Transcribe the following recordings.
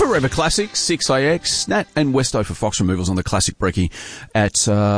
Forever Classic, 6AX, Nat and Westo for Fox Removals on the Classic Brekkie at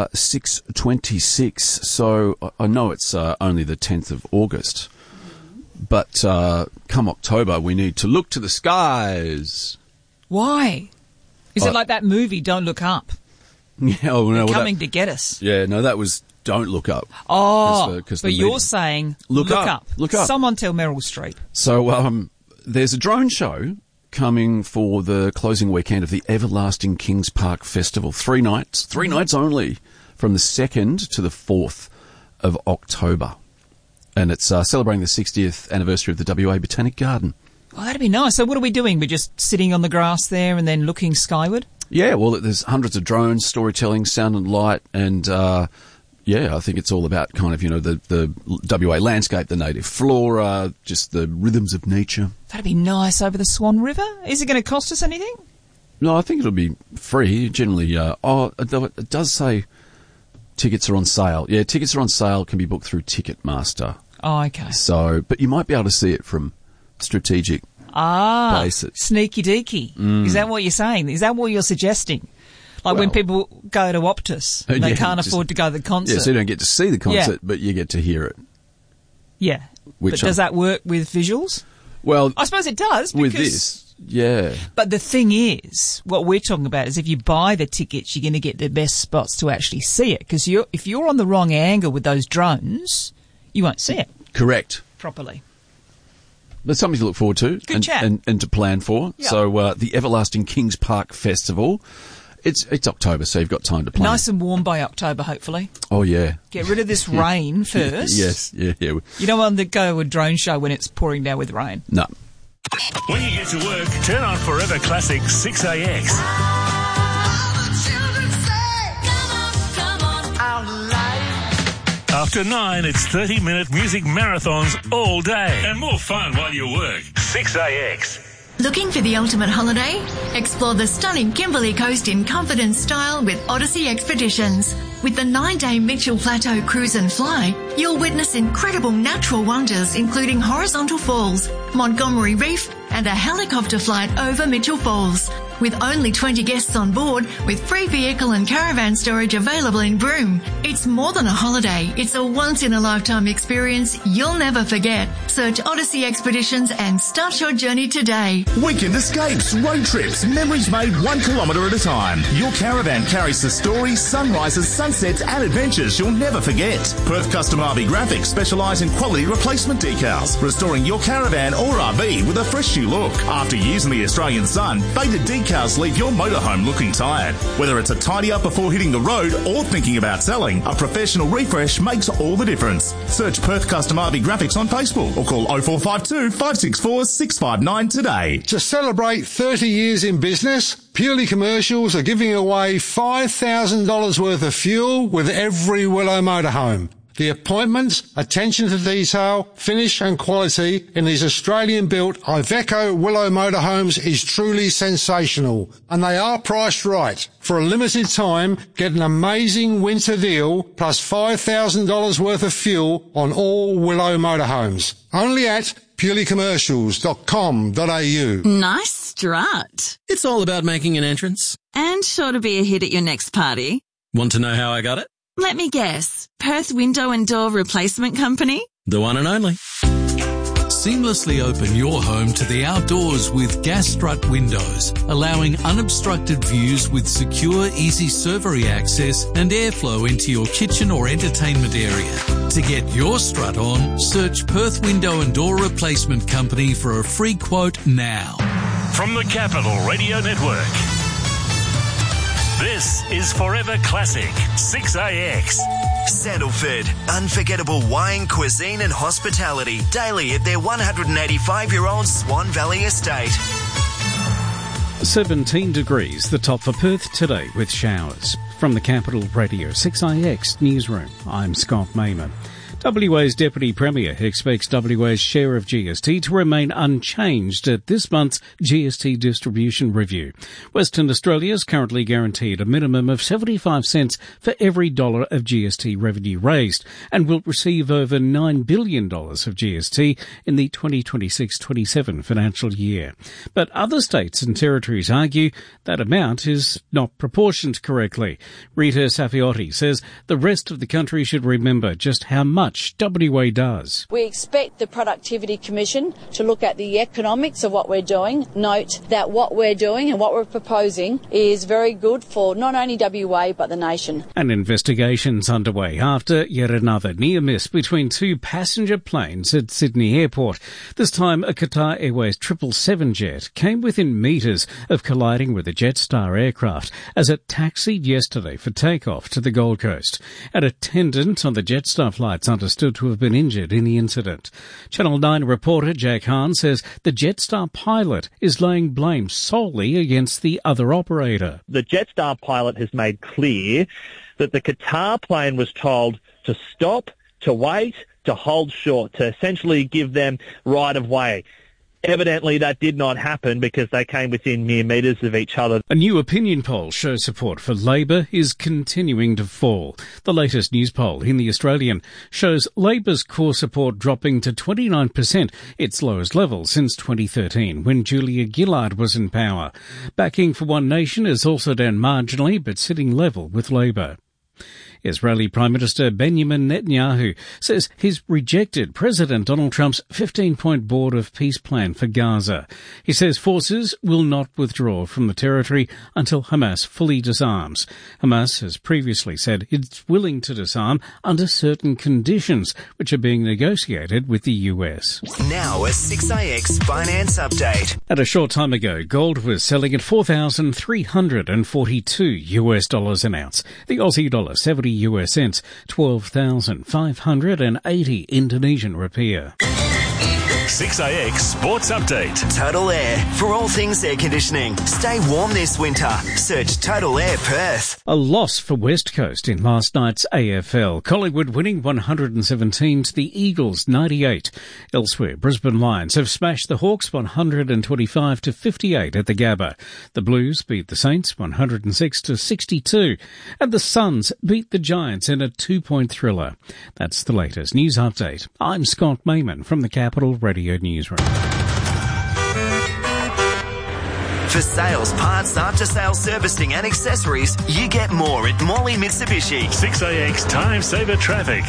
6:26. So I know it's only the 10th of August, but come October we need to look to the skies. Why? Is it like that movie, Don't Look Up? Yeah, well, no, coming to get us. Yeah, no, that was Don't Look Up. Oh, but you're saying look up. Look up. Someone tell Meryl Streep. So there's a drone show coming for the closing weekend of the Everlasting Kings Park Festival. 3 nights. 3 nights only, from the 2nd to the 4th of October. And it's celebrating the 60th anniversary of the WA Botanic Garden. Oh, that'd be nice. So what are we doing? We're just sitting on the grass there and then looking skyward? Yeah, well, there's hundreds of drones, storytelling, sound and light, and I think it's all about kind of, the WA landscape, the native flora, just the rhythms of nature. That'd be nice over the Swan River. Is it going to cost us anything? No, I think it'll be free, generally. It does say tickets are on sale. Yeah, tickets are on sale, can be booked through Ticketmaster. Oh, okay. So, but you might be able to see it from strategic basis. Sneaky deaky. Is that what you're saying? Is that what you're suggesting? Like when people go to Optus and they can't afford to go to the concert. Yeah, so you don't get to see the concert, but you get to hear it. Yeah. But does that work with visuals? Well, I suppose it does. With this, yeah. But the thing is, what we're talking about is if you buy the tickets, you're going to get the best spots to actually see it. Because if you're on the wrong angle with those drones, you won't see it. Correct. Properly. There's something to look forward to. Good chat. And to plan for. Yep. So the Everlasting Kings Park Festival. It's October, so you've got time to plan. Nice and warm by October, hopefully. Oh, yeah. Get rid of this rain first. Yes, yeah. You don't want to go to a drone show when it's pouring down with rain. No. When you get to work, turn on Forever Classic 6AX. After 9, it's 30-minute music marathons all day. And more fun while you work. 6AX. Looking for the ultimate holiday? Explore the stunning Kimberley Coast in comfort and style with Odyssey Expeditions. With the 9-day Mitchell Plateau Cruise and Fly, you'll witness incredible natural wonders including horizontal falls, Montgomery Reef, and a helicopter flight over Mitchell Falls. With only 20 guests on board, with free vehicle and caravan storage available in Broome. It's more than a holiday. It's a once-in-a-lifetime experience you'll never forget. Search Odyssey Expeditions and start your journey today. Weekend escapes, road trips, memories made 1 kilometre at a time. Your caravan carries the stories, sunrises, sunsets and adventures you'll never forget. Perth Custom RV Graphics specialise in quality replacement decals, restoring your caravan or RV with a fresh new look. After years in the Australian sun, faded decals leave your motorhome looking tired. Whether it's a tidy up before hitting the road or thinking about selling, a professional refresh makes all the difference. Search Perth Custom RV Graphics on Facebook or call 0452 564 659 today. To celebrate 30 years in business, Purely Commercials are giving away $5,000 worth of fuel with every Willow motorhome. The appointments, attention to detail, finish and quality in these Australian-built Iveco Willow motorhomes is truly sensational. And they are priced right. For a limited time, get an amazing winter deal plus $5,000 worth of fuel on all Willow motorhomes. Only at purelycommercials.com.au. Nice strut. It's all about making an entrance. And sure to be a hit at your next party. Want to know how I got it? Let me guess. Perth Window and Door Replacement Company? The one and only. Seamlessly open your home to the outdoors with Gas Strut windows, allowing unobstructed views with secure, easy servery access and airflow into your kitchen or entertainment area. To get your strut on, search Perth Window and Door Replacement Company for a free quote now. From the Capital Radio Network, this is Forever Classic 6AX. Sandalford, unforgettable wine, cuisine and hospitality daily at their 185-year-old Swan Valley estate. 17 degrees, the top for Perth today with showers. From the Capital Radio 6IX Newsroom, I'm Scott Mayman. WA's Deputy Premier expects WA's share of GST to remain unchanged at this month's GST distribution review. Western Australia is currently guaranteed a minimum of 75 cents for every dollar of GST revenue raised and will receive over $9 billion of GST in the 2026-27 financial year. But other states and territories argue that amount is not proportioned correctly. Rita Safiotti says the rest of the country should remember just how much WA does. We expect the Productivity Commission to look at the economics of what we're doing. Note that what we're doing and what we're proposing is very good for not only WA but the nation. An investigation's underway after yet another near miss between two passenger planes at Sydney Airport. This time a Qatar Airways 777 jet came within metres of colliding with a Jetstar aircraft as it taxied yesterday for takeoff to the Gold Coast. An attendant on the Jetstar flights understood to have been injured in the incident. Channel 9 reporter Jack Hahn says the Jetstar pilot is laying blame solely against the other operator. The Jetstar pilot has made clear that the Qatar plane was told to stop, to wait, to hold short, to essentially give them right of way. Evidently, that did not happen because they came within mere metres of each other. A new opinion poll shows support for Labor is continuing to fall. The latest news poll in The Australian shows Labor's core support dropping to 29%, its lowest level since 2013, when Julia Gillard was in power. Backing for One Nation is also down marginally, but sitting level with Labor. Israeli Prime Minister Benjamin Netanyahu says he's rejected President Donald Trump's 15-point Board of Peace plan for Gaza. He says forces will not withdraw from the territory until Hamas fully disarms. Hamas has previously said it's willing to disarm under certain conditions, which are being negotiated with the US. Now a 6AX finance update. At a short time ago, gold was selling at $4,342 an ounce. The Aussie dollar 70 US cents, 12,580 Indonesian rupiah. 6AX Sports Update. Total Air. For all things air conditioning. Stay warm this winter. Search Total Air Perth. A loss for West Coast in last night's AFL. Collingwood winning 117 to the Eagles 98. Elsewhere, Brisbane Lions have smashed the Hawks 125 to 58 at the Gabba. The Blues beat the Saints 106 to 62. And the Suns beat the Giants in a 2-point thriller. That's the latest news update. I'm Scott Mayman from the Capital Radio Newsroom. For sales, parts, after-sales servicing and accessories, you get more at Morley Mitsubishi. 6AX Time Saver Traffic.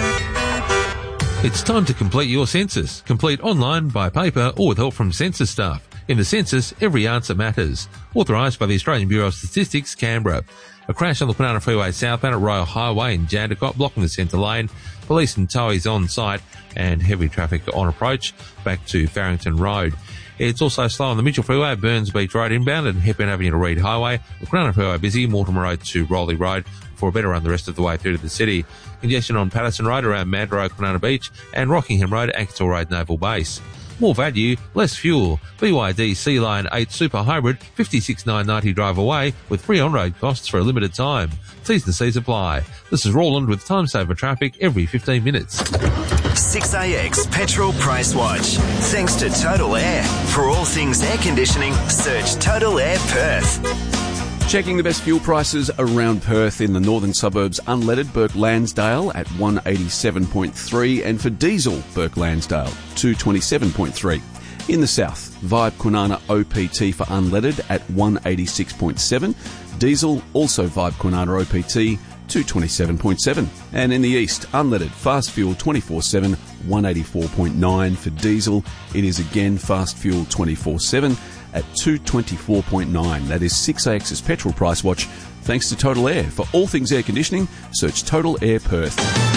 It's time to complete your census. Complete online, by paper or with help from census staff. In the census, every answer matters. Authorised by the Australian Bureau of Statistics, Canberra. A crash on the Kwinana Freeway southbound at Royal Highway in Jandakot, blocking the centre lane. Police and towies on site and heavy traffic on approach back to Farrington Road. It's also slow on the Mitchell Freeway at Burns Beach Road inbound and Hepburn Avenue to Reid Highway. The Kwinana Freeway busy, Mortimer Road to Rowley Road for a better run the rest of the way through to the city. Congestion on Patterson Road around Mad Road, Kwinana Beach and Rockingham Road, Ankersall Road, Naval Base. More value, less fuel. BYD Sea Line 8 Super Hybrid, $56,990 drive away with free on-road costs for a limited time. T's and C's apply. This is Roland with Time Saver Traffic every 15 minutes. 6AX Petrol Price Watch. Thanks to Total Air. For all things air conditioning, search Total Air Perth. Checking the best fuel prices around Perth in the northern suburbs, unleaded Burke Lansdale at 187.3 and for diesel Burke Lansdale 227.3. In the south, Vibe Kwinana OPT for unleaded at 186.7. Diesel also Vibe Kwinana OPT 227.7. And in the east, unleaded fast fuel 24/7 184.9 for diesel. It is again fast fuel 24/7 at 224.9. That is 6AX's petrol price watch. Thanks to Total Air. For all things air conditioning, search Total Air Perth.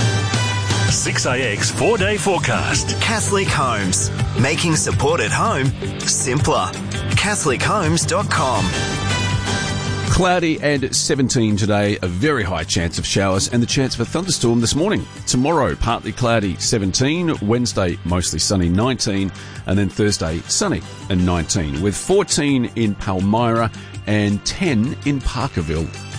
6AX 4-day forecast. Catholic Homes. Making support at home simpler. CatholicHomes.com. Cloudy and 17 today, a very high chance of showers and the chance of a thunderstorm this morning. Tomorrow, partly cloudy, 17. Wednesday, mostly sunny, 19. And then Thursday, sunny and 19, with 14 in Palmyra and 10 in Parkerville.